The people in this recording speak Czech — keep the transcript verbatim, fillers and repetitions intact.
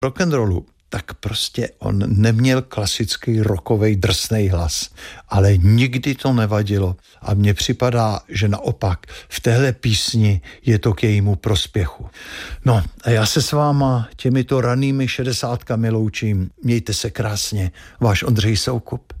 rock'n'rollu, tak prostě on neměl klasický rockovej drsnej hlas, ale nikdy to nevadilo a mně připadá, že naopak v téhle písni je to k jejímu prospěchu. No a já se s váma těmito ranými šedesátkami loučím. Mějte se krásně, váš Ondřej Soukup.